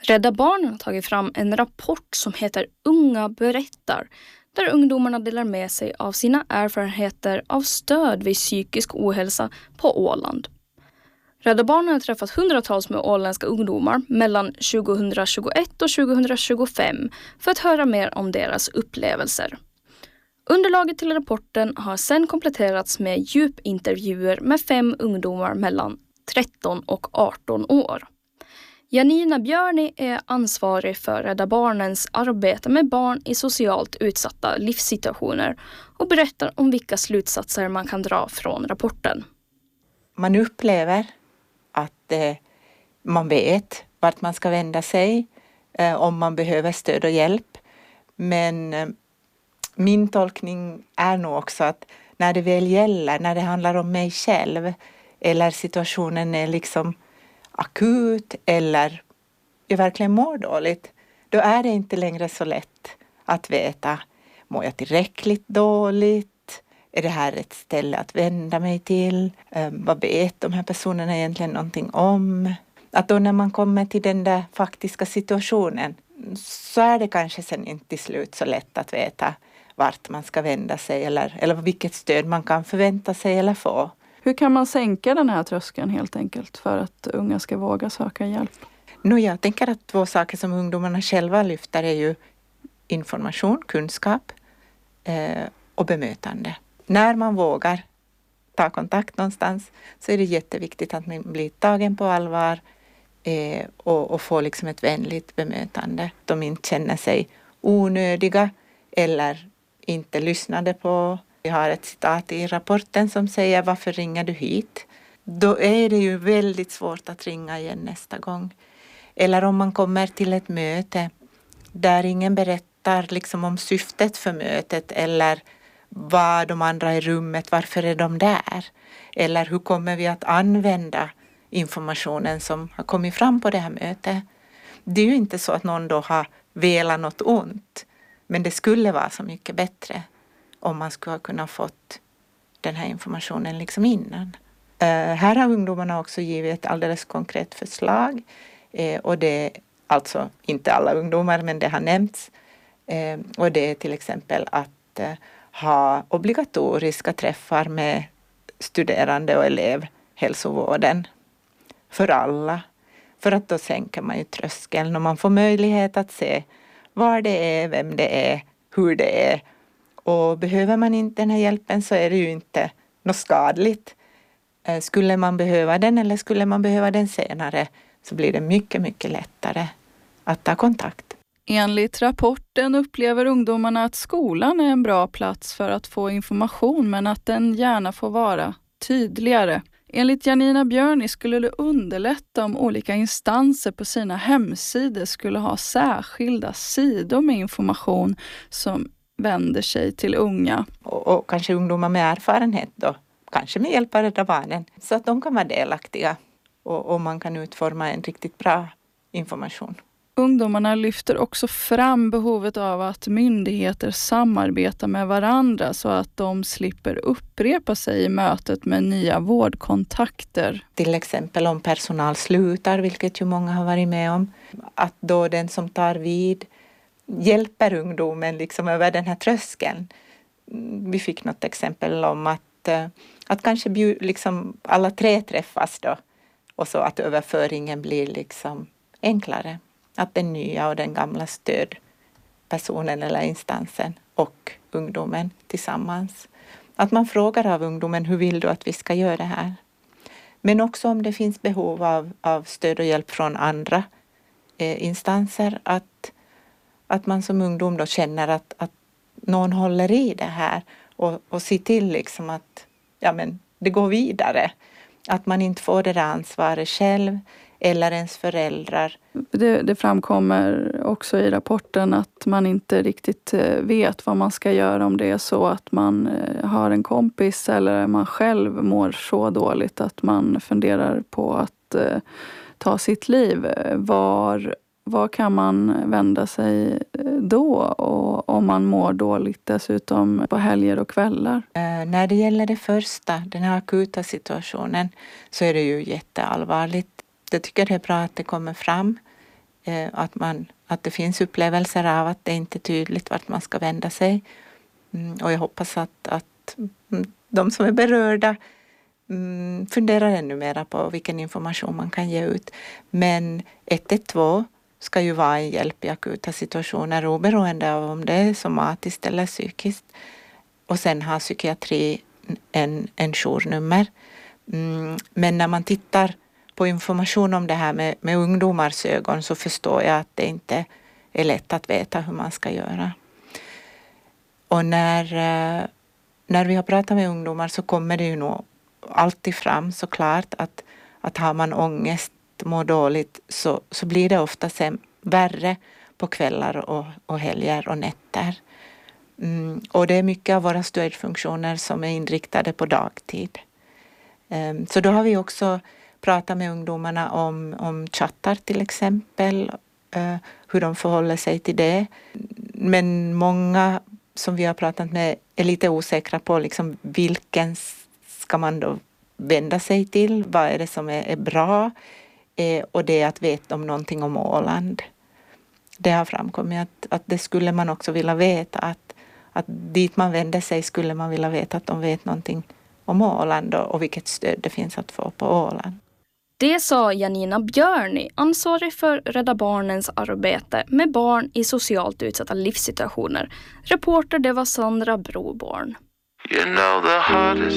Rädda Barnen har tagit fram en rapport som heter Unga berättar, där ungdomarna delar med sig av sina erfarenheter av stöd vid psykisk ohälsa på Åland. Rädda Barnen har träffat hundratals med åländska ungdomar mellan 2021 och 2025 för att höra mer om deras upplevelser. Underlaget till rapporten har sedan kompletterats med djupintervjuer med 5 ungdomar mellan 13 och 18 år. Janina Björni är ansvarig för Rädda Barnens arbete med barn i socialt utsatta livssituationer och berättar om vilka slutsatser man kan dra från rapporten. Man upplever att man vet vart man ska vända sig om man behöver stöd och hjälp. Men min tolkning är nog också att när det väl gäller, när det handlar om mig själv eller situationen är liksom akut eller jag verkligen mår dåligt, då är det inte längre så lätt att veta, mår jag tillräckligt dåligt? Är det här ett ställe att vända mig till? Vad vet de här personerna egentligen någonting om? Att då när man kommer till den där faktiska situationen så är det kanske sen inte till slut så lätt att veta vart man ska vända sig eller vilket stöd man kan förvänta sig eller få. Hur kan man sänka den här tröskeln helt enkelt för att unga ska våga söka hjälp? Jag tänker att 2 saker som ungdomarna själva lyfter är ju information, kunskap och bemötande. När man vågar ta kontakt någonstans så är det jätteviktigt att man blir tagen på allvar och får liksom ett vänligt bemötande. De inte känner sig onödiga eller inte lyssnade på. Vi har ett citat i rapporten som säger varför ringer du hit? Då är det ju väldigt svårt att ringa igen nästa gång. Eller om man kommer till ett möte där ingen berättar liksom om syftet för mötet eller vad de andra i rummet, varför är de där? Eller hur kommer vi att använda informationen som har kommit fram på det här mötet? Det är ju inte så att någon då har velat något ont, men det skulle vara så mycket bättre om man skulle ha kunnat fått den här informationen liksom innan. Här har ungdomarna också givit ett alldeles konkret förslag och det är alltså inte alla ungdomar men det har nämnts och det är till exempel att ha obligatoriska träffar med studerande och elevhälsovården för alla. För att då sänker man ju tröskeln och man får möjlighet att se var det är, vem det är, hur det är. Och behöver man inte den här hjälpen så är det ju inte något skadligt. Skulle man behöva den eller skulle man behöva den senare så blir det mycket, mycket lättare att ta kontakt. Enligt rapporten upplever ungdomarna att skolan är en bra plats för att få information men att den gärna får vara tydligare. Enligt Janina Björni skulle det underlätta om olika instanser på sina hemsidor skulle ha särskilda sidor med information som vänder sig till unga. Och kanske ungdomar med erfarenhet då, kanske med hjälp av Rädda Barnen, så att de kan vara delaktiga och man kan utforma en riktigt bra information. Ungdomarna lyfter också fram behovet av att myndigheter samarbetar med varandra så att de slipper upprepa sig i mötet med nya vårdkontakter. Till exempel om personal slutar, vilket ju många har varit med om, att då den som tar vid hjälper ungdomen liksom över den här tröskeln. Vi fick något exempel om att kanske liksom alla 3 träffas då och så att överföringen blir liksom enklare. Att den nya och den gamla stödpersonen eller instansen och ungdomen tillsammans. Att man frågar av ungdomen, hur vill du att vi ska göra det här? Men också om det finns behov av stöd och hjälp från andra instanser. Att man som ungdom då känner att någon håller i det här och ser till liksom att det går vidare. Att man inte får det där ansvaret själv eller ens föräldrar. Det framkommer också i rapporten att man inte riktigt vet vad man ska göra om det är så att man har en kompis eller man själv mår så dåligt att man funderar på att ta sitt liv. Var kan man vända sig då och om man mår dåligt dessutom på helger och kvällar? När det gäller det första, den här akuta situationen, så är det ju jätteallvarligt. Jag tycker det är bra att det kommer fram Att det finns upplevelser av att det inte är tydligt vart man ska vända sig. Och jag hoppas att de som är berörda funderar ännu mer på vilken information man kan ge ut. Men 112 ska ju vara en hjälp i akuta situationer oberoende av om det är somatiskt eller psykiskt. Och sen har psykiatri en journummer. Men när man tittar på information om det här med ungdomars ögon så förstår jag att det inte är lätt att veta hur man ska göra. Och när vi har pratat med ungdomar så kommer det ju nog alltid fram såklart att har man ångest, mår dåligt så blir det ofta värre på kvällar och helger och nätter. Och det är mycket av våra stödfunktioner som är inriktade på dagtid. Så då har vi också pratat med ungdomarna om chattar till exempel, hur de förhåller sig till det. Men många som vi har pratat med är lite osäkra på liksom vilken ska man då vända sig till, vad är det som är bra, och det är att veta om någonting om Åland. Det har framkommit att det skulle man också vilja veta, att dit man vänder sig skulle man vilja veta att de vet någonting om Åland och vilket stöd det finns att få på Åland. Det sa Janina Björni, ansvarig för Rädda Barnens arbete med barn i socialt utsatta livssituationer. Reporter det var Sandra Broborn.